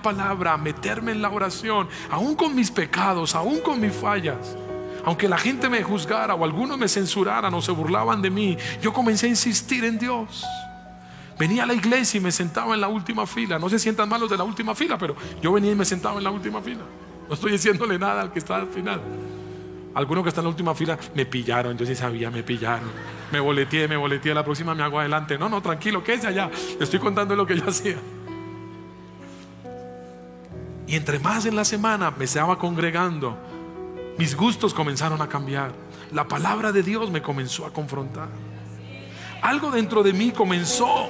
la palabra, a meterme en la oración, aún con mis pecados, aún con mis fallas. Aunque la gente me juzgara o algunos me censuraran o se burlaban de mí, yo comencé a insistir en Dios. Venía a la iglesia y me sentaba en la última fila. No se sientan mal los de la última fila, pero yo venía y me sentaba en la última fila. No estoy diciéndole nada al que está al final. Algunos que están en la última fila me pillaron, yo sí sabía, me pillaron. Me boleteé, la próxima me hago adelante. No, tranquilo, quédese allá. Le estoy contando lo que yo hacía. Y entre más en la semana me estaba congregando, mis gustos comenzaron a cambiar. La palabra de Dios me comenzó a confrontar. Algo dentro de mí comenzó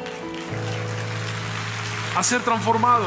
a ser transformado.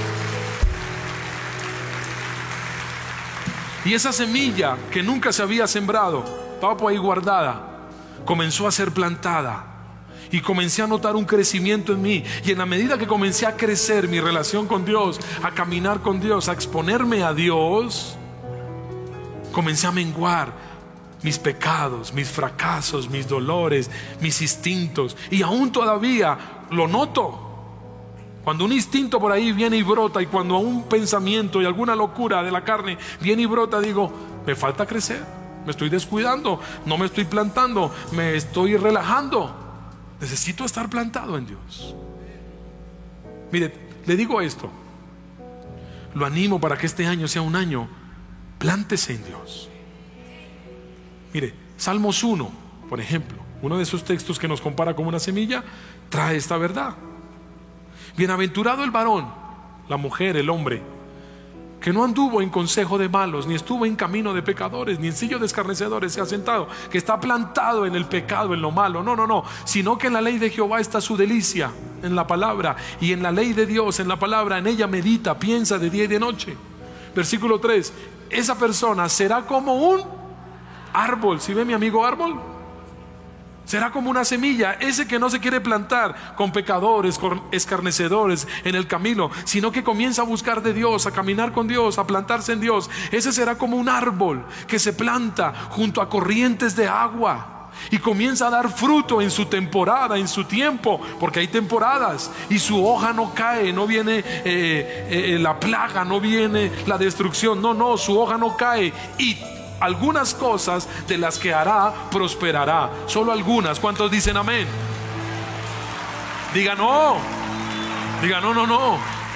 Y esa semilla que nunca se había sembrado, estaba por ahí guardada, comenzó a ser plantada. Y comencé a notar un crecimiento en mí. Y en la medida que comencé a crecer mi relación con Dios, a caminar con Dios, a exponerme a Dios, comencé a menguar mis pecados, mis fracasos, mis dolores, mis instintos. Y aún todavía lo noto. Cuando un instinto por ahí viene y brota, y cuando un pensamiento y alguna locura de la carne viene y brota, digo, me falta crecer, me estoy descuidando, no me estoy plantando, me estoy relajando. Necesito estar plantado en Dios. Mire, le digo esto, lo animo para que este año sea un año, plántese en Dios. Mire, Salmos 1, por ejemplo, uno de esos textos que nos compara como una semilla, trae esta verdad. Bienaventurado el varón, la mujer, el hombre, que no anduvo en consejo de malos, ni estuvo en camino de pecadores, ni en sillo de escarnecedores se ha sentado, que está plantado en el pecado, en lo malo. No, sino que en la ley de Jehová está su delicia, en la palabra, y en la ley de Dios, en la palabra, en ella medita, piensa de día y de noche. Versículo 3, esa persona será como un árbol. ¿Sí ve mi amigo árbol? Será como una semilla, ese que no se quiere plantar con pecadores, con escarnecedores en el camino, sino que comienza a buscar de Dios, a caminar con Dios, a plantarse en Dios. Ese será como un árbol que se planta junto a corrientes de agua y comienza a dar fruto en su temporada, en su tiempo, porque hay temporadas, y su hoja no cae, no viene la plaga, no viene la destrucción, no, su hoja no cae, y algunas cosas de las que hará prosperará. Solo algunas. ¿Cuántos dicen amén? Diga no. No.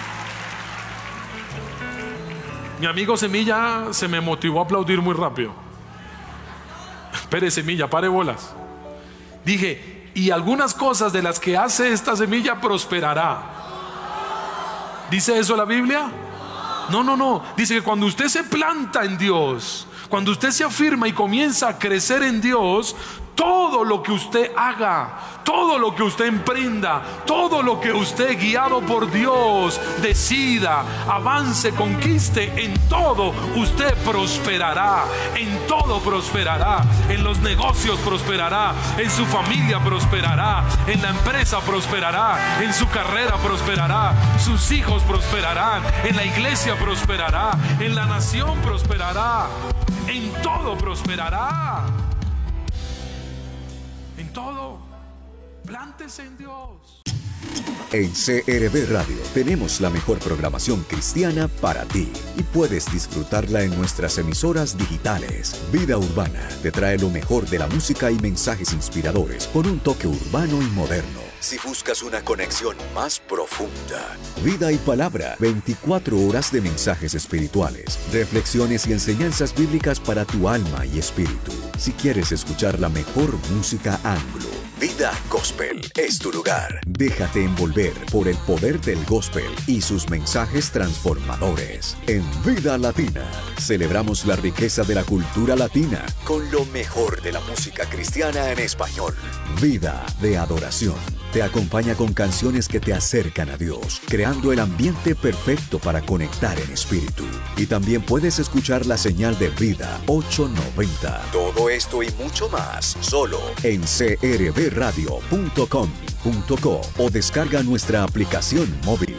Mi amigo Semilla se me motivó a aplaudir muy rápido. Espere, Semilla, pare bolas. Dije, y algunas cosas de las que hace esta semilla prosperará. ¿Dice eso la Biblia? No. Dice que cuando usted se planta en Dios, cuando usted se afirma y comienza a crecer en Dios, todo lo que usted haga, todo lo que usted emprenda, todo lo que usted, guiado por Dios, decida, avance, conquiste, en todo usted prosperará. En todo prosperará. En los negocios prosperará, en su familia prosperará, en la empresa prosperará, en su carrera prosperará, sus hijos prosperarán, en la iglesia prosperará, en la nación prosperará. En todo prosperará. En todo. Plántese en Dios. En CRB Radio tenemos la mejor programación cristiana para ti y puedes disfrutarla en nuestras emisoras digitales. Vida Urbana te trae lo mejor de la música y mensajes inspiradores con un toque urbano y moderno. Si buscas una conexión más profunda, Vida y Palabra, 24 horas de mensajes espirituales, reflexiones y enseñanzas bíblicas para tu alma y espíritu. Si quieres escuchar la mejor música anglo, Vida Gospel es tu lugar. Déjate envolver por el poder del gospel y sus mensajes transformadores. En Vida Latina, celebramos la riqueza de la cultura latina con lo mejor de la música cristiana en español. Vida de adoración. Te acompaña con canciones que te acercan a Dios, creando el ambiente perfecto para conectar en espíritu. Y también puedes escuchar la señal de Vida 890. Todo esto y mucho más, solo en crbradio.com.co o descarga nuestra aplicación móvil.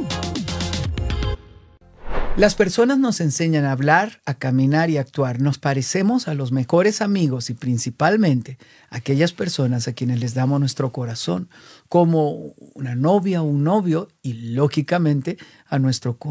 Las personas nos enseñan a hablar, a caminar y a actuar. Nos parecemos a los mejores amigos y principalmente a aquellas personas a quienes les damos nuestro corazón, como una novia o un novio y lógicamente a nuestro